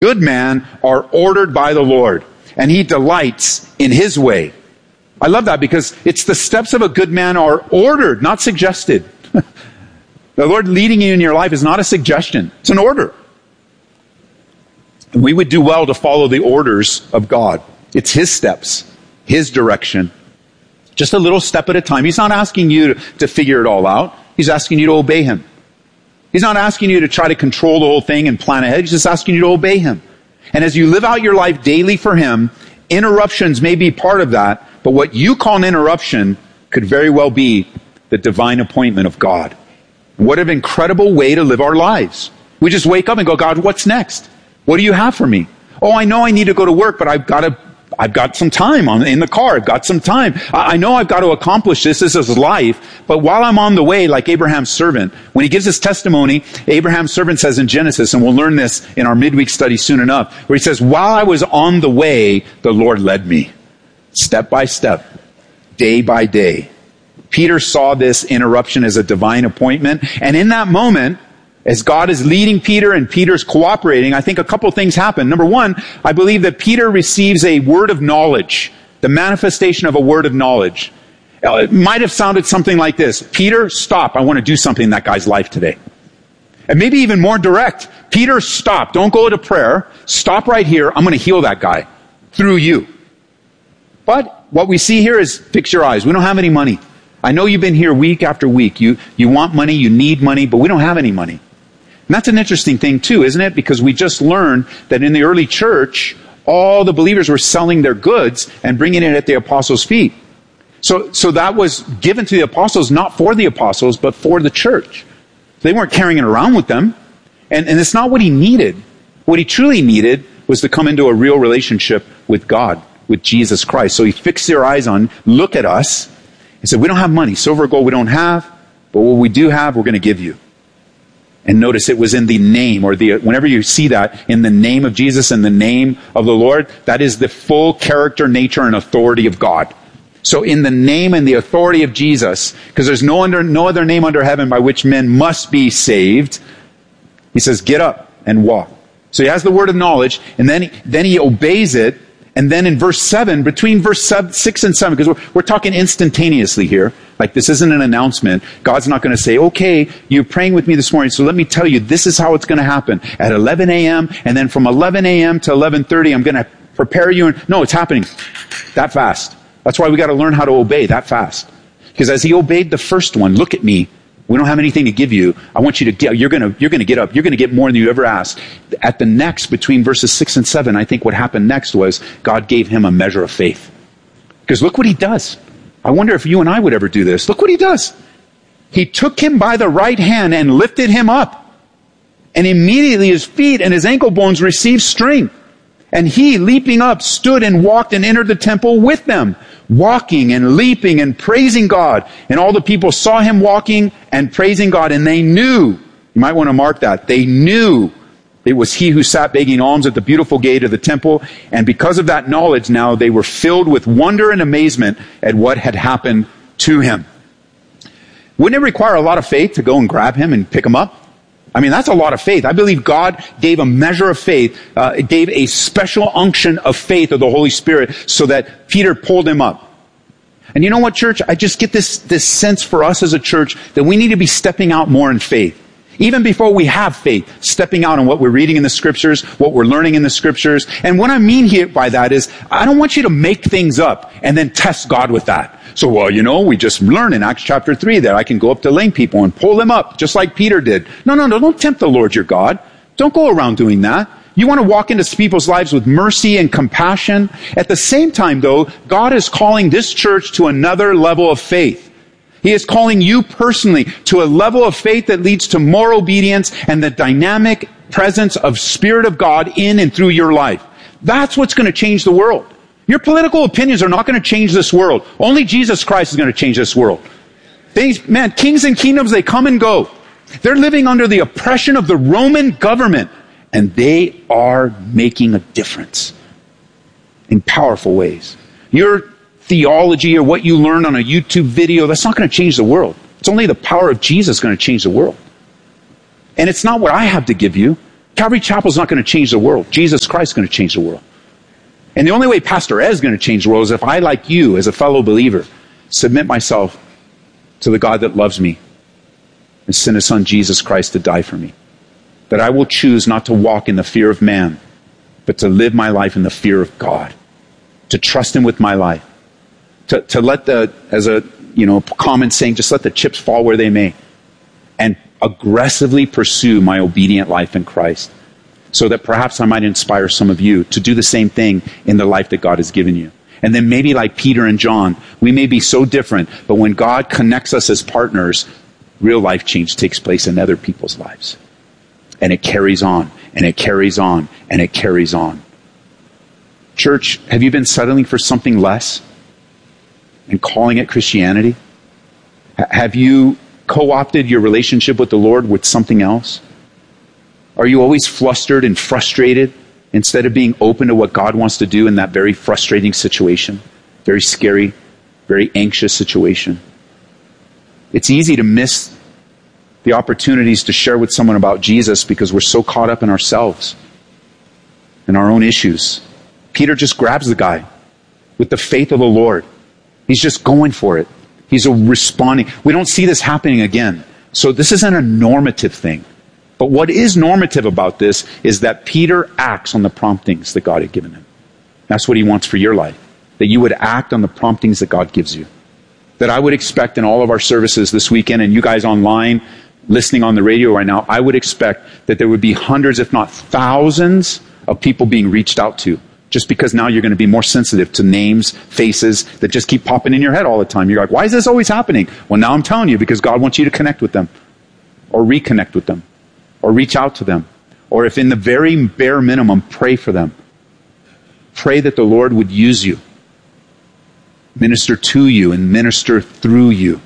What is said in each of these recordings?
Good men are ordered by the Lord, and he delights in his way. I love that because it's the steps of a good man are ordered, not suggested. The Lord leading you in your life is not a suggestion. It's an order. And we would do well to follow the orders of God. It's his steps, his direction. Just a little step at a time. He's not asking you to figure it all out. He's asking you to obey him. He's not asking you to try to control the whole thing and plan ahead. He's just asking you to obey him. And as you live out your life daily for him, interruptions may be part of that, but what you call an interruption could very well be the divine appointment of God. What an incredible way to live our lives. We just wake up and go, God, what's next? What do you have for me? Oh, I know I need to go to work, but I've got some time in the car. I've got some time. I know I've got to accomplish this. This is life. But while I'm on the way, like Abraham's servant, when he gives his testimony, Abraham's servant says in Genesis, and we'll learn this in our midweek study soon enough, where he says, while I was on the way, the Lord led me. Step by step, day by day. Peter saw this interruption as a divine appointment. And in that moment, as God is leading Peter and Peter's cooperating, I think a couple things happen. Number one, I believe that Peter receives a word of knowledge, the manifestation of a word of knowledge. It might have sounded something like this. Peter, stop. I want to do something in that guy's life today. And maybe even more direct. Peter, stop. Don't go to prayer. Stop right here. I'm going to heal that guy through you. But what we see here is, fix your eyes. We don't have any money. I know you've been here week after week. You want money, you need money, but we don't have any money. And that's an interesting thing too, isn't it? Because we just learned that in the early church, all the believers were selling their goods and bringing it at the apostles' feet. So that was given to the apostles, not for the apostles, but for the church. They weren't carrying it around with them. And it's not what he needed. What he truly needed was to come into a real relationship with God, with Jesus Christ. So he fixed their eyes on, look at us. He said, we don't have money. Silver or gold we don't have, but what we do have, we're going to give you. And notice it was in the name, or whenever you see that, in the name of Jesus, in the name of the Lord, that is the full character, nature, and authority of God. So in the name and the authority of Jesus, because there's no other name under heaven by which men must be saved, he says, get up and walk. So he has the word of knowledge, and then he obeys it. And then in verse 7, between verse 6 and 7, because we're talking instantaneously here, like this isn't an announcement. God's not going to say, okay, you're praying with me this morning, so let me tell you, this is how it's going to happen. At 11 a.m., and then from 11 a.m. to 11:30, I'm going to prepare you. No, it's happening that fast. That's why we got to learn how to obey that fast. Because as he obeyed the first one, look at me. We don't have anything to give you. I want you to get, you're going to get up. You're going to get more than you ever asked. At the next, between verses 6 and 7, I think what happened next was God gave him a measure of faith. Because look what he does. I wonder if you and I would ever do this. Look what he does. He took him by the right hand and lifted him up. And immediately his feet and his ankle bones received strength. And he, leaping up, stood and walked and entered the temple with them, walking and leaping and praising God. And all the people saw him walking and praising God, and they knew, you might want to mark that, they knew it was he who sat begging alms at the beautiful gate of the temple. And because of that knowledge now, they were filled with wonder and amazement at what had happened to him. Wouldn't it require a lot of faith to go and grab him and pick him up? I mean, that's a lot of faith. I believe God gave a measure of faith, gave a special unction of faith of the Holy Spirit so that Peter pulled him up. And you know what, church? I just get this sense for us as a church that we need to be stepping out more in faith. Even before we have faith, stepping out on what we're reading in the scriptures, what we're learning in the scriptures. And what I mean here by that is, I don't want you to make things up and then test God with that. So, we just learned in Acts chapter 3 that I can go up to lame people and pull them up, just like Peter did. No, don't tempt the Lord your God. Don't go around doing that. You want to walk into people's lives with mercy and compassion. At the same time, though, God is calling this church to another level of faith. He is calling you personally to a level of faith that leads to more obedience and the dynamic presence of Spirit of God in and through your life. That's what's going to change the world. Your political opinions are not going to change this world. Only Jesus Christ is going to change this world. Kings and kingdoms, they come and go. They're living under the oppression of the Roman government, and they are making a difference in powerful ways. Your theology or what you learn on a YouTube video, that's not going to change the world. It's only the power of Jesus going to change the world. And it's not what I have to give you. Calvary Chapel is not going to change the world. Jesus Christ is going to change the world. And the only way Pastor Ed is going to change the world is if I, like you, as a fellow believer, submit myself to the God that loves me and sent His Son Jesus Christ to die for me. That I will choose not to walk in the fear of man, but to live my life in the fear of God. To trust Him with my life. To let as a common saying, just let the chips fall where they may. And aggressively pursue my obedient life in Christ. So that perhaps I might inspire some of you to do the same thing in the life that God has given you. And then maybe like Peter and John, we may be so different, but when God connects us as partners, real life change takes place in other people's lives. And it carries on, and it carries on, and it carries on. Church, have you been settling for something less and calling it Christianity? Have you co-opted your relationship with the Lord with something else? Are you always flustered and frustrated instead of being open to what God wants to do in that very frustrating situation? Very scary, very anxious situation. It's easy to miss the opportunities to share with someone about Jesus because we're so caught up in ourselves and our own issues. Peter just grabs the guy with the faith of the Lord. He's just going for it. He's responding. We don't see this happening again. So this isn't a normative thing. But what is normative about this is that Peter acts on the promptings that God had given him. That's what he wants for your life. That you would act on the promptings that God gives you. That I would expect in all of our services this weekend, and you guys online, listening on the radio right now, I would expect that there would be hundreds, if not thousands, of people being reached out to. Just because now you're going to be more sensitive to names, faces that just keep popping in your head all the time. You're like, why is this always happening? Well, now I'm telling you, because God wants you to connect with them. Or reconnect with them. Or reach out to them. Or if in the very bare minimum, pray for them. Pray that the Lord would use you. Minister to you and minister through you.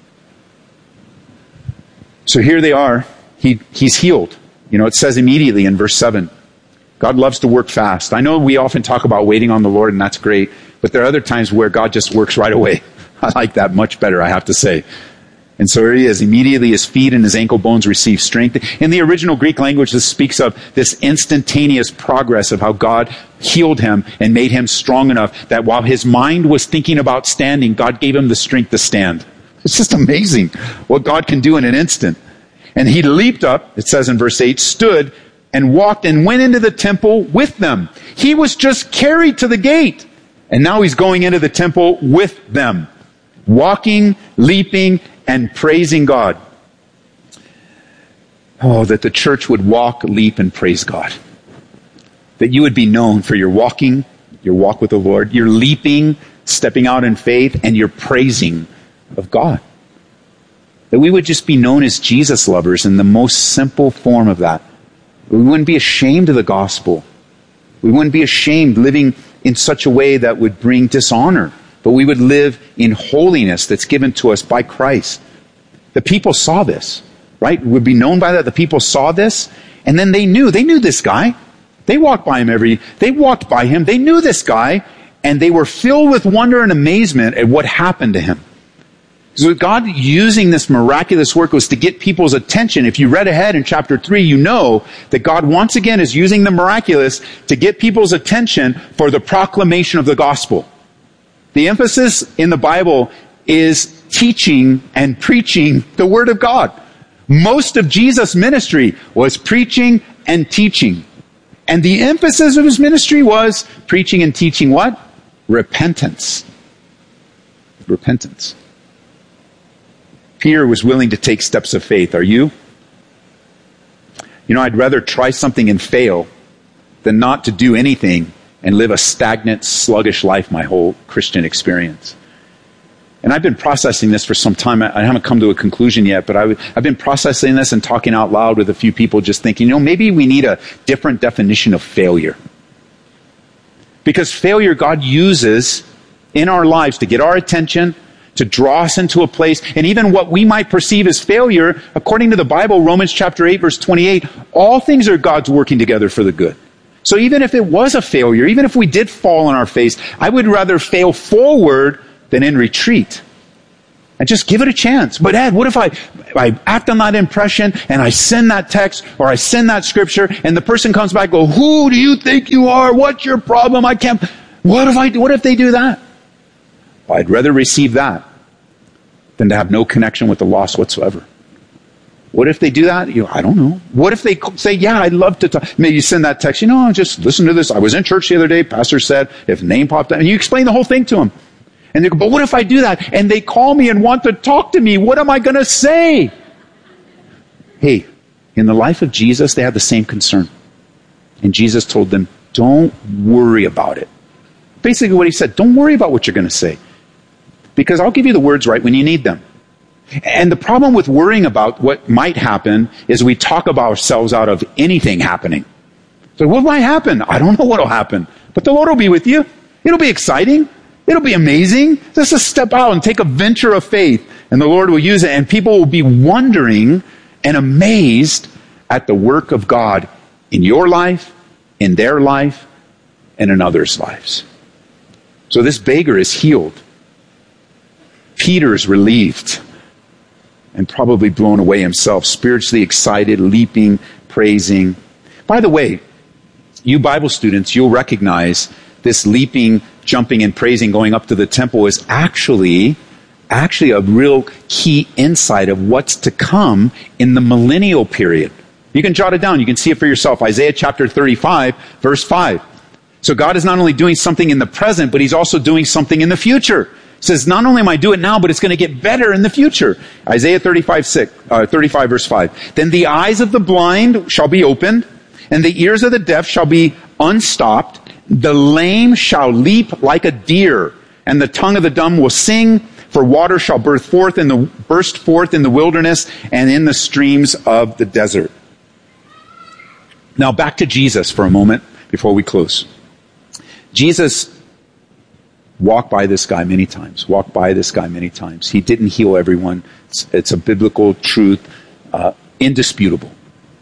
So here they are. He's healed. It says immediately in verse 7. God loves to work fast. I know we often talk about waiting on the Lord, and that's great. But there are other times where God just works right away. I like that much better, I have to say. And so here he is. Immediately his feet and his ankle bones receive strength. In the original Greek language, this speaks of this instantaneous progress of how God healed him and made him strong enough that while his mind was thinking about standing, God gave him the strength to stand. It's just amazing what God can do in an instant. And he leaped up, it says in verse 8, stood and walked and went into the temple with them. He was just carried to the gate. And now he's going into the temple with them. Walking, leaping, and praising God. Oh, that the church would walk, leap, and praise God. That you would be known for your walking, your walk with the Lord, your leaping, stepping out in faith, and your praising of God. That we would just be known as Jesus lovers in the most simple form of that. We wouldn't be ashamed of the gospel. We wouldn't be ashamed living in such a way that would bring dishonor. But we would live in holiness that's given to us by Christ. The people saw this, right? We would be known by that. The people saw this, and then they knew this guy. They walked by him they knew this guy, and they were filled with wonder and amazement at what happened to him. So God using this miraculous work was to get people's attention. If you read ahead in chapter 3, you know that God once again is using the miraculous to get people's attention for the proclamation of the gospel. The emphasis in the Bible is teaching and preaching the Word of God. Most of Jesus' ministry was preaching and teaching. And the emphasis of his ministry was preaching and teaching what? Repentance. Repentance. Peter was willing to take steps of faith. Are you? I'd rather try something and fail than not to do anything and live a stagnant, sluggish life my whole Christian experience. And I've been processing this for some time. I haven't come to a conclusion yet, but I've been processing this and talking out loud with a few people, just thinking, maybe we need a different definition of failure. Because failure God uses in our lives to get our attention, to draw us into a place, and even what we might perceive as failure, according to the Bible, Romans chapter 8, verse 28, all things are God's working together for the good. So even if it was a failure, even if we did fall on our face, I would rather fail forward than in retreat. And just give it a chance. But Ed, what if I act on that impression and I send that text or I send that scripture and the person comes back and goes, who do you think you are? What's your problem? What if they do that? Well, I'd rather receive that than to have no connection with the lost whatsoever. What if they do that? I don't know. What if they say, yeah, I'd love to talk. Maybe you send that text, just listen to this. I was in church the other day. Pastor said, if a name popped up, and you explain the whole thing to them. And they go, but what if I do that? And they call me and want to talk to me. What am I going to say? Hey, in the life of Jesus, they had the same concern. And Jesus told them, don't worry about it. Basically what he said, don't worry about what you're going to say. Because I'll give you the words right when you need them. And the problem with worrying about what might happen is we talk about ourselves out of anything happening. So what might happen? I don't know what will happen. But the Lord will be with you. It'll be exciting. It'll be amazing. Just step out and take a venture of faith. And the Lord will use it. And people will be wondering and amazed at the work of God in your life, in their life, and in others' lives. So this beggar is healed. Peter is relieved and probably blown away himself, spiritually excited, leaping, praising. By the way, you Bible students, you'll recognize this leaping, jumping, and praising going up to the temple is actually a real key insight of what's to come in the millennial period. You can jot it down. You can see it for yourself. Isaiah chapter 35, verse 5. So God is not only doing something in the present, but he's also doing something in the future. It says, not only am I doing it now, but it's going to get better in the future. Isaiah 35 verse 5. Then the eyes of the blind shall be opened, and the ears of the deaf shall be unstopped. The lame shall leap like a deer, and the tongue of the dumb will sing, for water shall burst forth in the wilderness and in the streams of the desert. Now back to Jesus for a moment before we close. Jesus walked by this guy many times. He didn't heal everyone. It's a biblical truth, indisputable.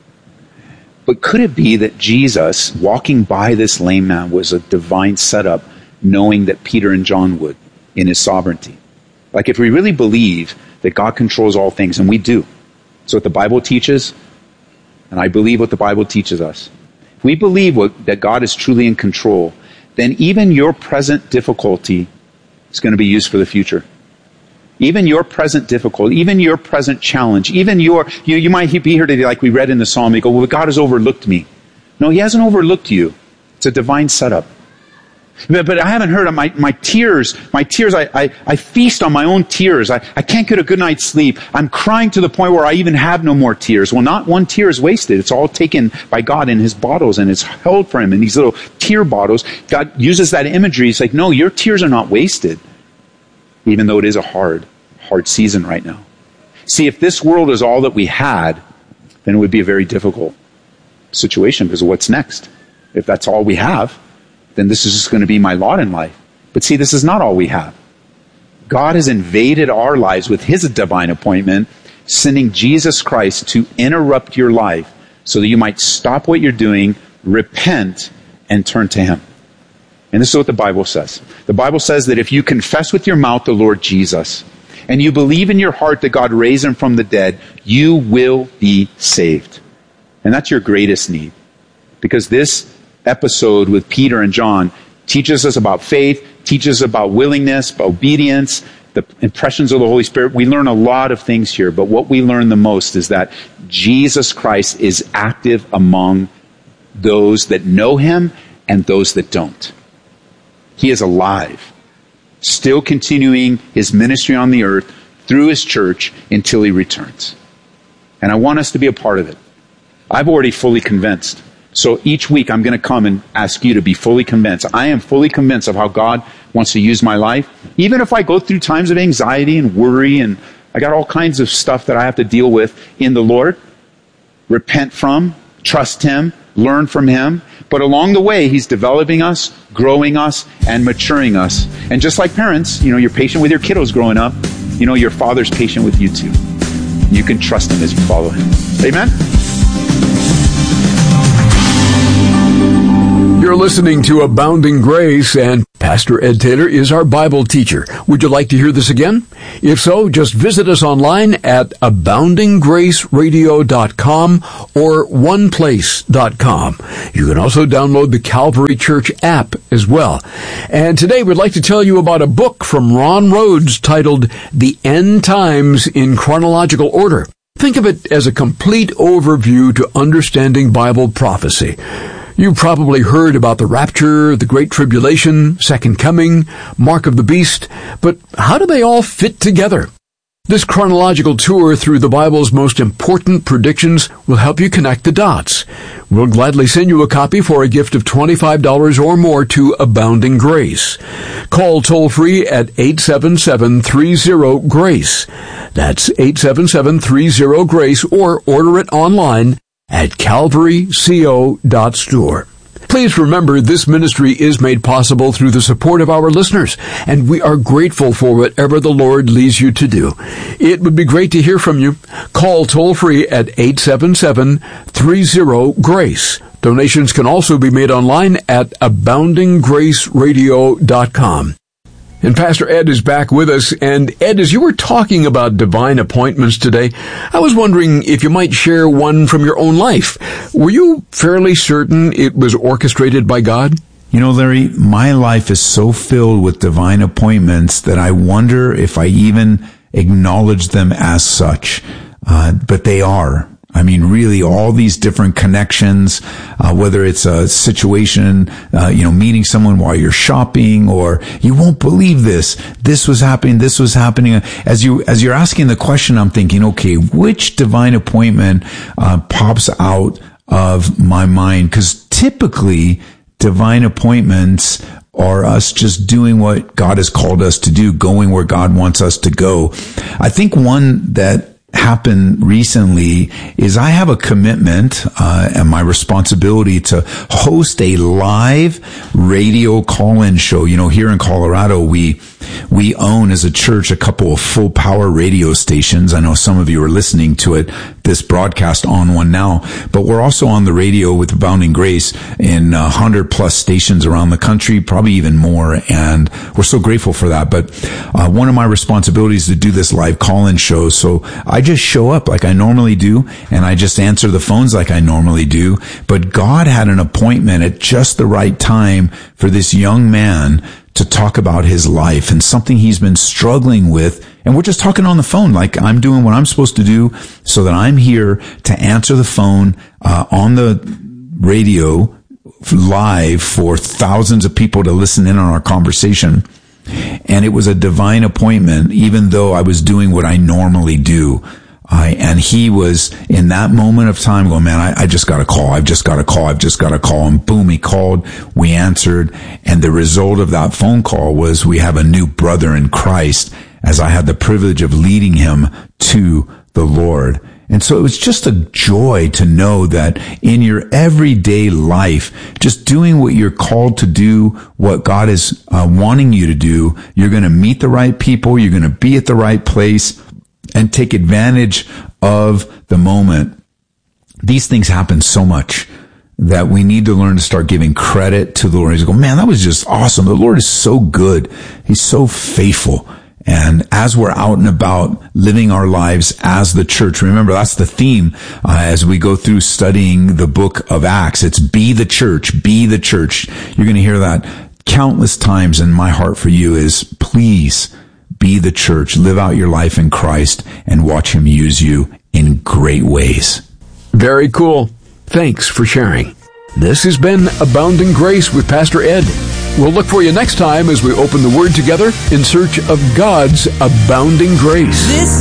But could it be that Jesus, walking by this lame man, was a divine setup, knowing that Peter and John would, in his sovereignty? Like if we really believe that God controls all things, and we do. It's what the Bible teaches, and I believe what the Bible teaches us. If we believe that God is truly in control, then even your present difficulty is going to be used for the future. Even your present difficulty, even your present challenge, even you might be here today like we read in the Psalm, you go, well, God has overlooked me. No, he hasn't overlooked you. It's a divine setup. But I haven't heard of my tears, I feast on my own tears. I can't get a good night's sleep. I'm crying to the point where I even have no more tears. Well, not one tear is wasted. It's all taken by God in his bottles, and it's held for him in these little tear bottles. God uses that imagery. He's like, no, your tears are not wasted. Even though it is a hard season right now. See, if this world is all that we had, then it would be a very difficult situation because of what's next. If that's all we have, then this is just going to be my lot in life. But see, this is not all we have. God has invaded our lives with his divine appointment, sending Jesus Christ to interrupt your life so that you might stop what you're doing, repent, and turn to him. And this is what the Bible says. The Bible says that if you confess with your mouth the Lord Jesus, and you believe in your heart that God raised him from the dead, you will be saved. And that's your greatest need. Because this episode with Peter and John teaches us about faith, teaches us about willingness, about obedience, the impressions of the Holy Spirit. We learn a lot of things here, but what we learn the most is that Jesus Christ is active among those that know him and those that don't. He is alive, still continuing his ministry on the earth through his church until he returns. And I want us to be a part of it. I've already fully convinced. So each week I'm going to come and ask you to be fully convinced. I am fully convinced of how God wants to use my life. Even if I go through times of anxiety and worry and I got all kinds of stuff that I have to deal with in the Lord, repent from, trust him, learn from him. But along the way, he's developing us, growing us, and maturing us. And just like parents, you're patient with your kiddos growing up. Your Father's patient with you too. You can trust him as you follow him. Amen? You're listening listening to Abounding Grace, and Pastor Ed Taylor is our Bible teacher. Would you like to hear this again? If so, just visit us online at aboundinggraceradio.com or oneplace.com. You can also download the Calvary Church app as well. And today we'd like to tell you about a book from Ron Rhodes titled The End Times in Chronological Order. Think of it as a complete overview to understanding Bible prophecy. You've probably heard about the rapture, the Great Tribulation, Second Coming, Mark of the Beast, but how do they all fit together? This chronological tour through the Bible's most important predictions will help you connect the dots. We'll gladly send you a copy for a gift of $25 or more to Abounding Grace. Call toll-free at 877-30-GRACE. That's 877-30-GRACE, or order it online at calvaryco.store. Please remember, this ministry is made possible through the support of our listeners, and we are grateful for whatever the Lord leads you to do. It would be great to hear from you. Call toll-free at 877-30-GRACE. Donations can also be made online at aboundinggraceradio.com. And Pastor Ed is back with us. And Ed, as you were talking about divine appointments today, I was wondering if you might share one from your own life. Were you fairly certain it was orchestrated by God? You know, Larry, my life is so filled with divine appointments that I wonder if I even acknowledge them as such. But they are. I mean, really, all these different connections, whether it's a situation, meeting someone while you're shopping, or you won't believe this. This was happening. This was happening. As you're asking the question, I'm thinking, okay, which divine appointment pops out of my mind? Because typically, divine appointments are us just doing what God has called us to do, going where God wants us to go. I think one that happened recently is I have a commitment and my responsibility to host a live radio call-in show. You know, here in Colorado, we own as a church a couple of full power radio stations. I know some of you are listening to it, this broadcast on one now, but we're also on the radio with Abounding Grace in 100 plus stations around the country, probably even more. And we're so grateful for that. But one of my responsibilities is to do this live call-in show. So I just show up like I normally do, and I just answer the phones like I normally do. But God had an appointment at just the right time for this young man to talk about his life and something he's been struggling with. And we're just talking on the phone like I'm doing what I'm supposed to do, so that I'm here to answer the phone on the radio live for thousands of people to listen in on our conversation. And it was a divine appointment, even though I was doing what I normally do. And he was in that moment of time going, man, I just got a call. I've just got a call. And boom, he called. We answered. And the result of that phone call was we have a new brother in Christ, as I had the privilege of leading him to the Lord. And so it was just a joy to know that in your everyday life, just doing what you're called to do, what God is wanting you to do, you're going to meet the right people, you're going to be at the right place, and take advantage of the moment. These things happen so much that we need to learn to start giving credit to the Lord. He's going, man, that was just awesome. The Lord is so good. He's so faithful. And as we're out and about living our lives as the church, remember that's the theme as we go through studying the book of Acts. It's be the church, be the church. You're going to hear that countless times, and my heart for you is please be the church. Live out your life in Christ and watch him use you in great ways. Very cool. Thanks for sharing. This has been Abounding Grace with Pastor Ed. We'll look for you next time as we open the Word together in search of God's abounding grace.